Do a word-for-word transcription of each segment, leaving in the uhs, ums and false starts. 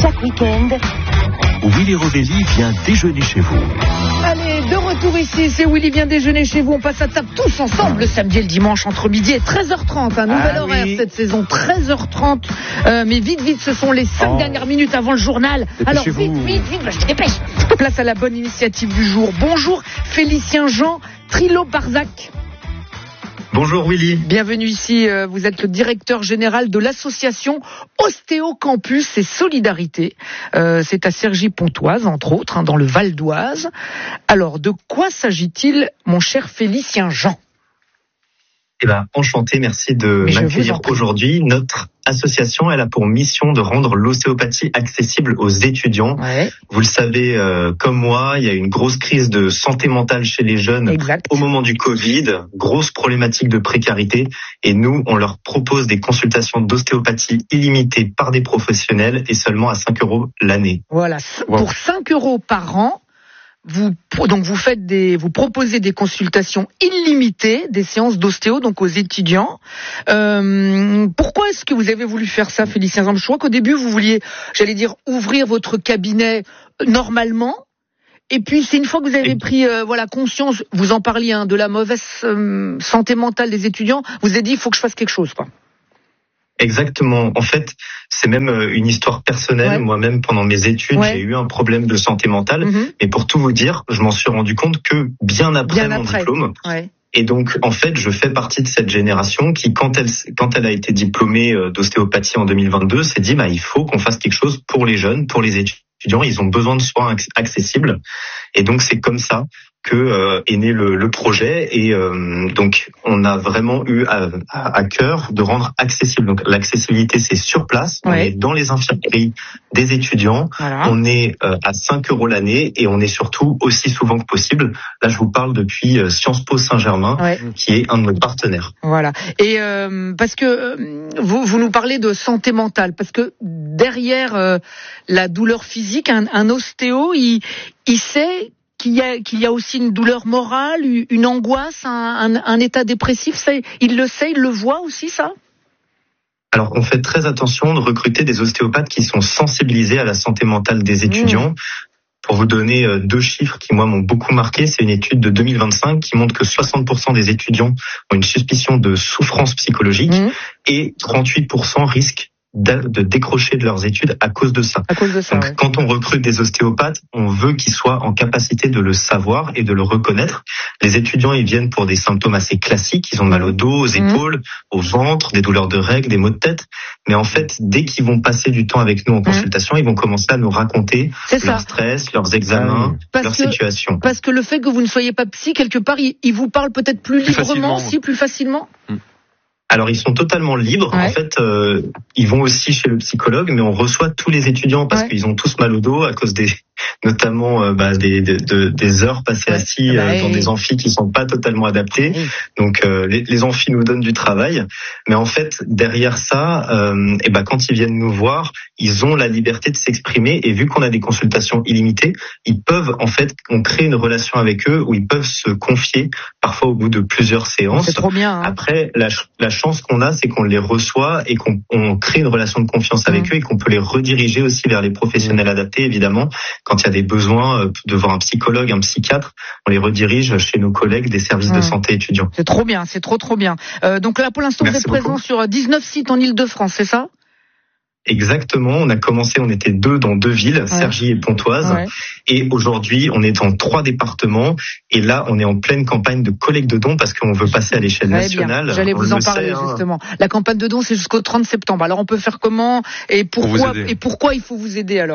Chaque week-end, Willy Rovelli vient déjeuner chez vous. Allez, de retour ici, c'est Willy vient déjeuner chez vous. On passe à table tous ensemble le samedi et le dimanche entre midi et treize heures trente. Un nouvel Ah, horaire oui. cette saison, treize heures trente. Euh, mais vite, vite, ce sont les cinq Oh. dernières minutes avant le journal. Alors vite, Dépêchez-vous. vite, vite, bah, je me dépêche. Place à la bonne initiative du jour. Bonjour Félicien Jean Trilo-Barzac. Bonjour Willy. Bienvenue ici, euh, vous êtes le directeur général de l'association Ostéo Campus et Solidarité. Euh, c'est à Cergy-Pontoise, entre autres, hein, dans le Val d'Oise. Alors, de quoi s'agit-il, mon cher Félicien Jean ? Eh ben, enchanté, merci de Mais je vous m'accueillir en prie. aujourd'hui. Notre association, elle a pour mission de rendre l'ostéopathie accessible aux étudiants. Ouais, Vous le savez, euh, comme moi, il y a une grosse crise de santé mentale chez les jeunes exact. au moment du Covid, grosse problématique de précarité. Et nous, on leur propose des consultations d'ostéopathie illimitées par des professionnels et seulement à cinq euros l'année. Voilà, Wow. pour cinq euros par an, vous, donc vous faites des, vous proposez des consultations illimitées, des séances d'ostéo, donc aux étudiants. Euh, pourquoi est-ce que vous avez voulu faire ça, Félicien Jean ? Je crois qu'au début, vous vouliez, j'allais dire, ouvrir votre cabinet normalement. Et puis, c'est une fois que vous avez pris euh, voilà conscience, vous en parliez hein, de la mauvaise euh, santé mentale des étudiants, vous avez dit, il faut que je fasse quelque chose, quoi. Exactement. En fait, c'est même euh, une histoire personnelle. Ouais. Moi-même, pendant mes études, Ouais. j'ai eu un problème de santé mentale. Mhm. Mais pour tout vous dire, je m'en suis rendu compte que bien après Bien mon après. diplôme. Ouais. Et donc, en fait, je fais partie de cette génération qui, quand elle, quand elle a été diplômée euh, d'ostéopathie en deux mille vingt-deux, s'est dit, bah, il faut qu'on fasse quelque chose pour les jeunes, pour les étudiants. Ils ont besoin de soins acc- accessibles. Et donc, c'est comme ça que euh, est né le, le projet. Et euh, donc, on a vraiment eu à, à, à cœur de rendre accessible. Donc, l'accessibilité, c'est sur place. On Ouais. est dans les infirmeries des étudiants. Voilà. On est euh, à cinq euros l'année et on est surtout aussi souvent que possible. Là, je vous parle depuis euh, Sciences Po Saint-Germain, Ouais. qui est un de nos partenaires. Voilà. Et euh, parce que euh, vous, vous nous parlez de santé mentale, parce que derrière euh, la douleur physique, un, un ostéo, il, il sait qu'il y a qu'il y a aussi une douleur morale, une angoisse, un, un, un état dépressif. Ça, il le sait, il le voit aussi, ça. Alors, on fait très attention de recruter des ostéopathes qui sont sensibilisés à la santé mentale des étudiants. Pour vous donner euh, deux chiffres qui, moi, m'ont beaucoup marqué, c'est une étude de deux mille vingt-cinq qui montre que soixante pour cent des étudiants ont une suspicion de souffrance psychologique Mmh. et trente-huit pour cent risquent d'a- de décrocher de leurs études à cause de ça. À cause de ça. Donc, Ouais. quand on recrute des ostéopathes, on veut qu'ils soient en capacité de le savoir et de le reconnaître. Les étudiants, ils viennent pour des symptômes assez classiques. Ils ont mal au dos, aux Mhm. épaules, au ventre, des douleurs de règles, des maux de tête. Mais en fait, dès qu'ils vont passer du temps avec nous en consultation, ils vont commencer à nous raconter C'est ça. leur stress, leurs examens, Parce leur que- situation. Parce que le fait que vous ne soyez pas psy, quelque part, il, il vous parle peut-être plus, Plus librement, facilement. si plus facilement. Alors, ils sont totalement libres. Ouais. En fait, euh, ils vont aussi chez le psychologue, mais on reçoit tous les étudiants parce Ouais. qu'ils ont tous mal au dos à cause des, notamment euh, bah, des, des, de- des heures passées Ouais. assis Bah, euh, dans oui. des amphis qui sont pas totalement adaptés. Oui. Donc, euh, les, les amphis nous donnent du travail, mais en fait, derrière ça, euh, et ben quand ils viennent nous voir, ils ont la liberté de s'exprimer. Et vu qu'on a des consultations illimitées, ils peuvent en fait, on crée une relation avec eux où ils peuvent se confier, parfois au bout de plusieurs séances. C'est trop bien. Hein. Après, la, ch- la chance qu'on a, c'est qu'on les reçoit et qu'on on crée une relation de confiance avec Mmh. eux et qu'on peut les rediriger aussi vers les professionnels adaptés, évidemment. Quand il y a des besoins euh, de voir un psychologue, un psychiatre, on les redirige chez nos collègues des services Mmh. de santé étudiants. C'est trop bien, c'est trop trop bien. Euh, donc là, pour l'instant, vous Merci êtes présent beaucoup. sur dix-neuf sites en Île-de-France, c'est ça ? Exactement, on a commencé, on était deux dans deux villes, Cergy et Pontoise. Ouais. Et aujourd'hui, on est dans trois départements. Et là, on est en pleine campagne de collecte de dons parce qu'on veut passer à l'échelle Très nationale. bien. J'allais On vous en le parler sait, hein. justement. La campagne de dons, c'est jusqu'au trente septembre. Alors on peut faire comment et Pour pourquoi vous aider. et pourquoi il faut vous aider alors ?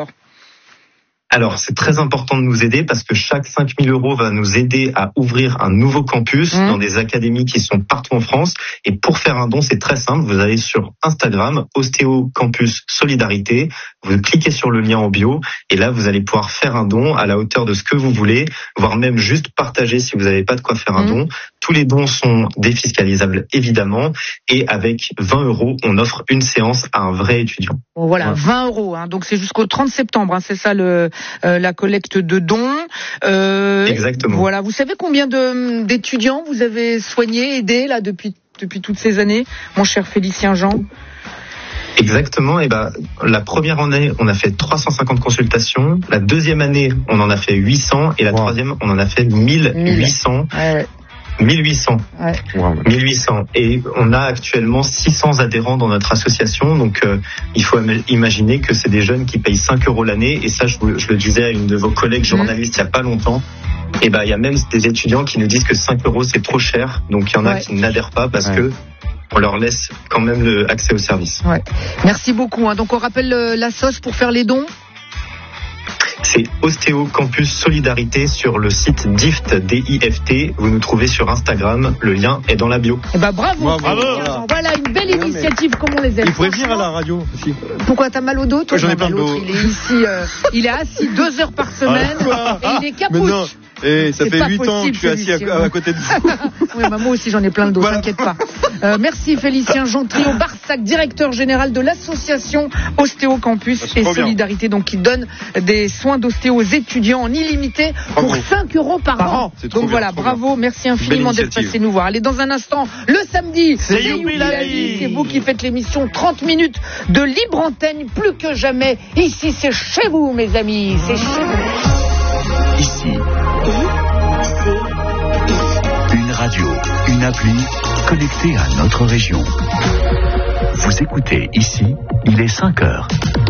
Alors, c'est très important de nous aider parce que chaque cinq mille euros va nous aider à ouvrir un nouveau campus Mmh. dans des académies qui sont partout en France. Et pour faire un don, c'est très simple. Vous allez sur Instagram, Ostéo Campus Solidarité. Vous cliquez sur le lien en bio et là, vous allez pouvoir faire un don à la hauteur de ce que vous voulez, voire même juste partager si vous n'avez pas de quoi faire un Mmh. don. Tous les dons sont défiscalisables, évidemment. Et avec vingt euros, on offre une séance à un vrai étudiant. Bon, voilà, Ouais. vingt euros. Hein, donc c'est jusqu'au trente septembre. Hein, c'est ça le euh, la collecte de dons. Euh, Exactement. Voilà. Vous savez combien de d'étudiants vous avez soigné, aidé là depuis depuis toutes ces années, mon cher Félicien Jean ? Exactement. Et ben, la première année, on a fait trois cent cinquante consultations. La deuxième année, on en a fait huit cents. Et la wow. troisième, on en a fait mille huit cents. Ouais. mille huit cents. Ouais. Wow. mille huit cents. Et on a actuellement six cents adhérents dans notre association. Donc, euh, il faut imaginer que c'est des jeunes qui payent cinq euros l'année. Et ça, je, je le disais à une de vos collègues journalistes mmh. il n'y a pas longtemps. Et ben, il y a même des étudiants qui nous disent que cinq euros, c'est trop cher. Donc, il y en a ouais. qui n'adhèrent pas parce ouais. que on leur laisse quand même le accès au service. Ouais. Merci beaucoup. Hein. Donc on rappelle euh, la sauce pour faire les dons. C'est Ostéo Campus Solidarité sur le site D I F T, D I F T. Vous nous trouvez sur Instagram. Le lien est dans la bio. Eh ben bravo. Bravo. bravo. Voilà. voilà une belle non, initiative comme on les aime. Il pourrait venir à la radio aussi. Pourquoi t'as mal au dos toi? J'en ai plein de dos. Il est ici, euh, il est assis deux heures par semaine ah, et il est capuche. Et ça fait huit ans que je suis assis à, à côté de vous. Oui, bah moi aussi j'en ai plein le dos, voilà. T'inquiète pas. Euh, merci Félicien Gentry, au Barsac, directeur général de l'association Ostéo Campus et Solidarité, donc qui donne des soins d'ostéo aux étudiants en illimité bravo. Pour cinq euros par, par an. an. Donc bien, voilà, bravo, bien. Merci infiniment d'être passé nous voir. Allez, dans un instant, le samedi, c'est, c'est Youpi la vie. C'est vous qui faites l'émission trente minutes de libre antenne, plus que jamais. Ici, c'est chez vous, mes amis, c'est chez vous. Ici. Une radio, une appli connectée à notre région. Vous écoutez ici, il est cinq heures.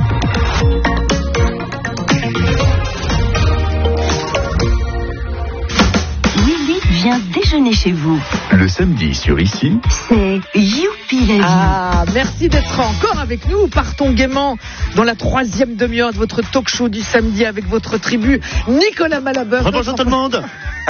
Willy vient déjeuner chez vous. Le samedi sur ici, c'est Youpi la vie. Ah, merci d'être encore avec nous. Partons gaiement dans la troisième demi-heure de votre talk show du samedi avec votre tribu Nicolas Malabeur. Rebonjour tout le monde.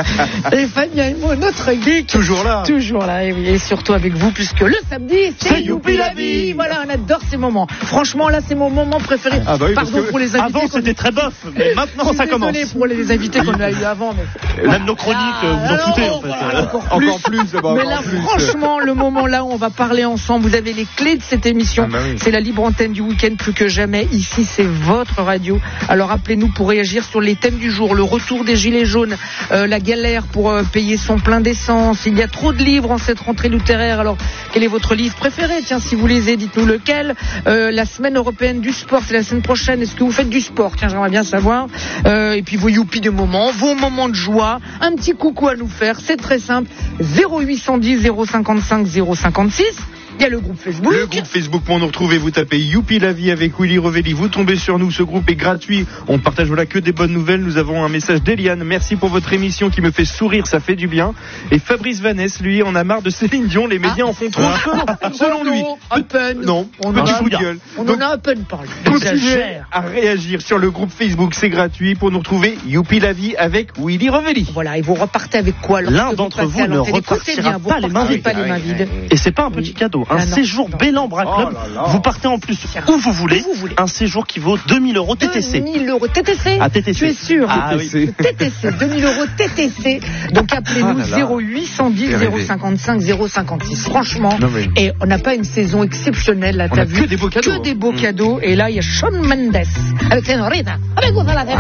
Et Fabien Emo, notre geek. Toujours là. Toujours là, et, oui, et surtout avec vous, puisque le samedi, c'est, c'est Youpi la vie. Voilà, on adore ces moments. Franchement, là, c'est mon moment préféré. Ah bah oui, pardon pour les invités. Avant, c'était très bof, mais maintenant, ça commence. Désolé pour les invités qu'on a eu avant. Mais... Même nos chroniques, ah, vous en foutez, en fait. Voilà, encore plus. Encore plus bah, mais là, plus. Franchement, le moment là où on va parler ensemble, vous avez les clés de cette émission. Ah bah oui. C'est la libre antenne du week-end plus que jamais. Ici, c'est votre radio. Alors, appelez-nous pour réagir sur les thèmes du jour. Le retour des gilets jaunes, euh, la galère pour euh, payer son plein d'essence. Il y a trop de livres en cette rentrée littéraire. Alors, quel est votre livre préféré? Tiens, si vous lisez, dites-nous lequel. Euh, la semaine européenne du sport, c'est la semaine prochaine. Est-ce que vous faites du sport? Tiens, j'aimerais bien savoir. Euh, et puis vos youpi de moments, vos moments de joie. Un petit coucou à nous faire. C'est très simple. zéro huit cent dix zéro cinquante-cinq zéro cinquante-six. Il y a le groupe Facebook. Le groupe Facebook pour nous retrouver, vous tapez Youpi la vie avec Willy Revelli. Vous tombez sur nous, ce groupe est gratuit. On partage voilà que des bonnes nouvelles. Nous avons un message d'Eliane. Merci pour votre émission qui me fait sourire, ça fait du bien. Et Fabrice Vanès, lui, on a marre de Céline Dion. Les médias ah. en font trop. Ah. Selon lui. À peine. Non, on petit en coup de gueule. On Donc, en a à peine parlé. Continuez à réagir sur le groupe Facebook, c'est gratuit pour nous retrouver Youpi la vie avec Willy Revelli. Voilà, et vous repartez avec quoi? L'un d'entre vous ne repartira pas les mains vides. Pas les mains vides. Et c'est pas un petit cadeau, un séjour Bellambra Club. Oh là là. Vous partez en plus où vous voulez. Où vous voulez. Un séjour qui vaut deux mille euros T T C. deux mille euros T T C. Ah, T T C. Tu es sûr? Ah oui. T T C, deux mille euros T T C. Donc appelez-nous ah zéro huit cent dix zéro cinquante-cinq zéro cinquante-six. Franchement, non, mais... et on n'a pas une saison exceptionnelle là, t'as vu? Que des beaux cadeaux. Que des beaux mmh. cadeaux. Et là, il y a Shawn Mendes avec Senorita. Avec vous, la